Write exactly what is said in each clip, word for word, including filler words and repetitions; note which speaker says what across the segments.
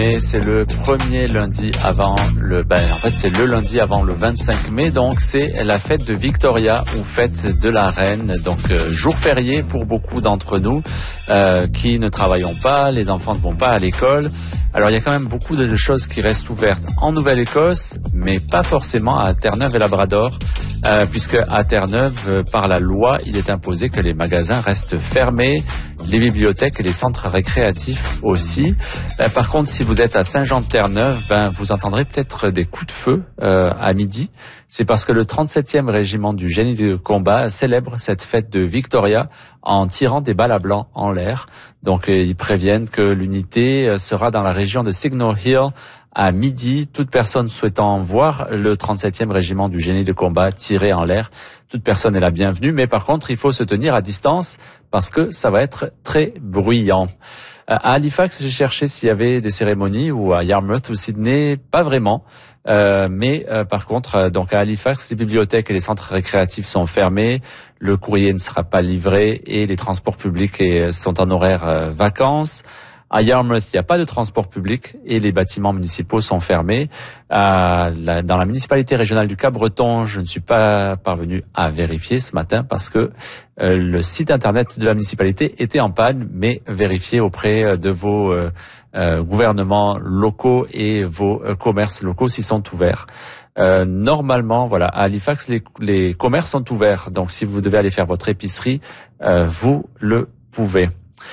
Speaker 1: Et c'est le premier lundi avant le, ben en fait c'est le lundi avant le vingt-cinq mai, donc c'est la fête de Victoria ou fête de la reine, donc euh, jour férié pour beaucoup d'entre nous euh, qui ne travaillons pas, les enfants ne vont pas à l'école. Alors il y a quand même beaucoup de choses qui restent ouvertes en Nouvelle-Écosse, mais pas forcément à Terre-Neuve et Labrador, euh, puisque à Terre-Neuve, euh, par la loi, il est imposé que les magasins restent fermés, les bibliothèques et les centres récréatifs aussi. Euh, par contre, si vous êtes à Saint-Jean-de-Terre-Neuve, ben vous entendrez peut-être des coups de feu euh, à midi. C'est parce que le trente-septième régiment du génie de combat célèbre cette fête de Victoria en tirant des balles à blanc en l'air. Donc euh, ils préviennent que l'unité euh, sera dans la région de Signal Hill à midi. Toute personne souhaitant voir le trente-septième régiment du génie de combat tirer en l'air, toute personne est la bienvenue. Mais par contre, il faut se tenir à distance parce que ça va être très bruyant. À Halifax, j'ai cherché s'il y avait des cérémonies, ou à Yarmouth ou Sydney, pas vraiment. Euh, mais euh, par contre, euh, donc à Halifax, les bibliothèques et les centres récréatifs sont fermés, le courrier ne sera pas livré et les transports publics et, sont en horaire euh, vacances. À Yarmouth, il n'y a pas de transport public et les bâtiments municipaux sont fermés. Euh, la, dans la municipalité régionale du Cap-Breton, je ne suis pas parvenu à vérifier ce matin parce que euh, le site internet de la municipalité était en panne, mais vérifiez auprès de vos euh, euh, gouvernements locaux et vos euh, commerces locaux s'ils sont ouverts. Euh, normalement, voilà, à Halifax, les, les commerces sont ouverts. Donc, si vous devez aller faire votre épicerie, euh, vous le pouvez.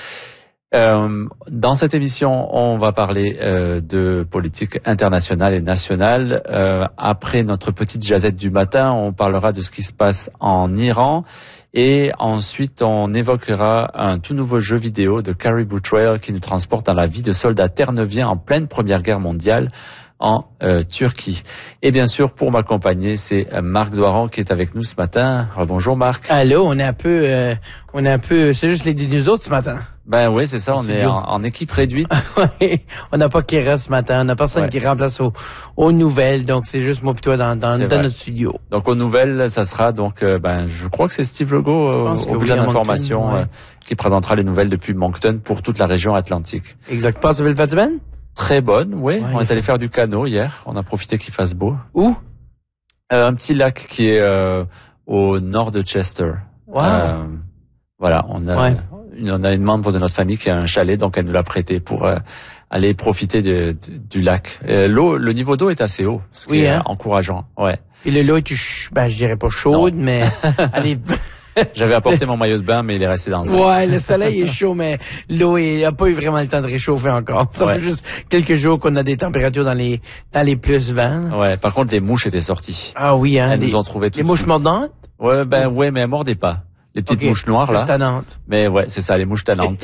Speaker 1: Euh, dans cette émission, on va parler euh, de politique internationale et nationale. Euh, après notre petite jazette du matin, on parlera de ce qui se passe en Iran. Et ensuite, on évoquera un tout nouveau jeu vidéo de Caribou Trail qui nous transporte dans la vie de soldats terre-neuviens en pleine Première Guerre mondiale en euh, Turquie. Et bien sûr, pour m'accompagner, c'est Marc Doiron qui est avec nous ce matin. Bonjour Marc.
Speaker 2: Allô, on est un peu, euh, on est un peu, c'est juste les deux autres ce matin.
Speaker 1: Ben oui, c'est ça, on est en, en équipe réduite.
Speaker 2: Oui, on n'a pas Kéra ce matin, on n'a personne ouais. qui remplace aux, aux nouvelles, donc c'est juste moi et toi dans, dans, dans notre studio.
Speaker 1: Donc aux nouvelles, ça sera donc, euh, ben je crois que c'est Steve Legault euh, au bulletin d'information ouais. euh, qui présentera les nouvelles depuis Moncton pour toute la région atlantique.
Speaker 2: Exact. Passe une belle fête de semaine?
Speaker 1: Très bonne, oui.
Speaker 2: Ouais,
Speaker 1: on est allé faire du canot hier, on a profité qu'il fasse beau.
Speaker 2: Où?
Speaker 1: Euh, un petit lac qui est euh, au nord de Chester.
Speaker 2: Wow.
Speaker 1: Euh, voilà, on a...
Speaker 2: Ouais.
Speaker 1: On a une membre de notre famille qui a un chalet, donc elle nous l'a prêté pour euh, aller profiter de, de, du lac. Euh, l'eau, le niveau d'eau est assez haut, ce qui
Speaker 2: oui,
Speaker 1: est
Speaker 2: hein?
Speaker 1: encourageant. Ouais.
Speaker 2: Et le l'eau est, ch- ben je dirais pas chaude, non. mais allez.
Speaker 1: J'avais apporté mon maillot de bain, mais il est resté dans le sac.
Speaker 2: Ouais, le soleil est chaud, mais l'eau est, a pas eu vraiment le temps de réchauffer encore. Ça
Speaker 1: ouais.
Speaker 2: fait juste quelques jours qu'on a des températures dans les dans les plus vingt.
Speaker 1: Ouais. Par contre, les mouches étaient sorties.
Speaker 2: Ah oui, hein.
Speaker 1: Elles
Speaker 2: les,
Speaker 1: nous ont trouvé tout
Speaker 2: Les mouches mordantes?
Speaker 1: Ouais, ben ouais, mais elles mordaient pas. Les petites
Speaker 2: okay.
Speaker 1: mouches noires, là.
Speaker 2: Tannantes.
Speaker 1: Mais ouais, c'est ça, les mouches tannantes.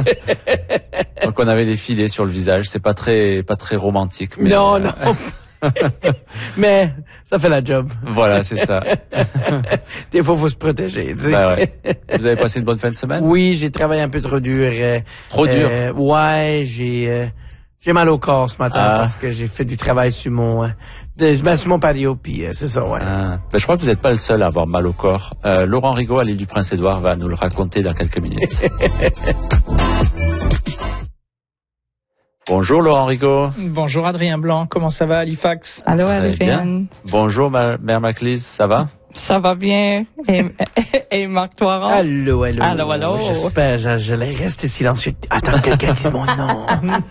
Speaker 1: Donc on avait des filets sur le visage. C'est pas très, pas très romantique. Mais
Speaker 2: non,
Speaker 1: euh...
Speaker 2: non. Mais ça fait la job.
Speaker 1: Voilà, c'est ça.
Speaker 2: Des fois, faut se protéger. Tu sais.
Speaker 1: Ben ouais. Vous avez passé une bonne fin de semaine?
Speaker 2: Oui, j'ai travaillé un peu trop dur. Euh,
Speaker 1: trop dur?
Speaker 2: Euh, ouais, j'ai euh, j'ai mal au corps ce matin
Speaker 1: ah.
Speaker 2: parce que j'ai fait du travail sur mon euh, de, ben, sur mon patio, puis euh, c'est ça, ouais.
Speaker 1: Ah. Ben, je crois que vous n'êtes pas le seul à avoir mal au corps. Euh, Laurent Rigaud à l'île du Prince-Édouard va nous le raconter dans quelques minutes. Bonjour Laurent Rigaud.
Speaker 3: Bonjour Adrien Blanc, comment ça va Halifax?
Speaker 4: Allô
Speaker 1: Très
Speaker 4: Adrien.
Speaker 1: Bien. Bonjour ma, Mère Maclise, ça va?
Speaker 4: Ça va bien. Et, et Marc Doiron?
Speaker 2: Allô, allô.
Speaker 4: Allô, allô.
Speaker 2: J'espère, je, je rester silencieux. Attends, quelqu'un dise mon nom.